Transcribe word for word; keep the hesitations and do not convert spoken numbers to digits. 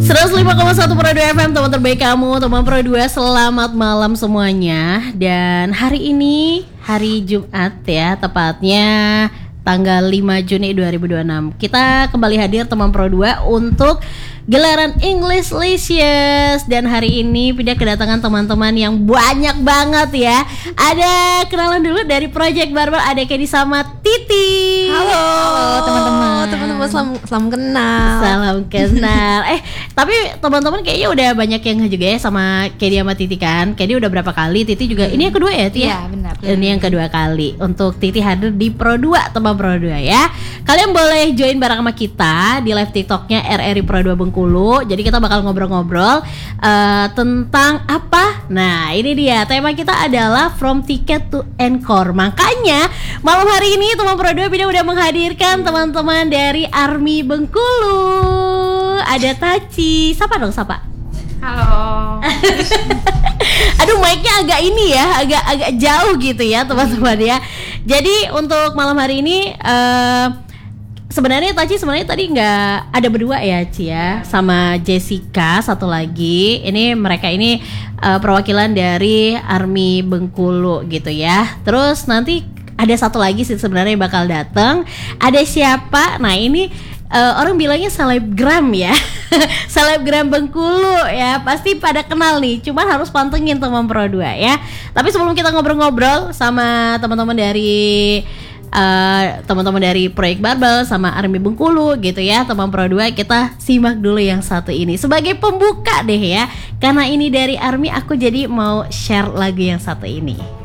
seratus lima koma satu Pro dua F M, teman terbaik kamu, teman Pro dua, selamat malam semuanya. Dan hari ini hari Jumat ya, tepatnya tanggal lima Juni dua ribu dua puluh enam. Kita kembali hadir teman Pro dua untuk gelaran English Licious. Dan hari ini Pida kedatangan teman-teman yang banyak banget ya. Ada kenalan dulu dari Project Barbel, ada Kedi sama Titi. Halo, Halo teman-teman. Teman-teman salam, salam kenal. Salam kenal. eh, tapi teman-teman kayaknya udah banyak yang juga ya sama Kedi sama Titi kan. Kedi udah berapa kali, Titi juga. Hmm. Ini yang kedua ya, Titi? Iya, benar. Ini yang kedua kali untuk Titi hadir di Pro dua, teman Pro dua ya. Kalian boleh join bareng sama kita di live TikToknya R R I Pro dua Bengkulu. Jadi kita bakal ngobrol-ngobrol uh, tentang apa? Nah, ini dia. Tema kita adalah From Ticket to Encore. Makanya malam hari ini teman Pro dua Pida udah menghadirkan teman-teman dari Army Bengkulu. Ada Taci. Sapa dong, sapa. Halo. Aduh, mic-nya agak ini ya, agak agak jauh gitu ya teman-teman ya. Jadi untuk malam hari ini uh, sebenarnya Taci sebenarnya tadi nggak ada berdua ya, Ci ya, sama Jessica satu lagi. Ini mereka ini uh, perwakilan dari Army Bengkulu gitu ya. Terus nanti ada satu lagi sih sebenarnya bakal datang. Ada siapa? Nah ini uh, orang bilangnya selebgram ya. Selebgram Bengkulu ya, pasti pada kenal nih. Cuman harus pantengin teman Pro dua ya. Tapi sebelum kita ngobrol-ngobrol sama teman-teman dari Uh, teman-teman dari Proyek Barbel sama Army Bengkulu gitu ya, teman Pro dua, kita simak dulu yang satu ini sebagai pembuka deh ya. Karena ini dari Army, aku jadi mau share lagu yang satu ini.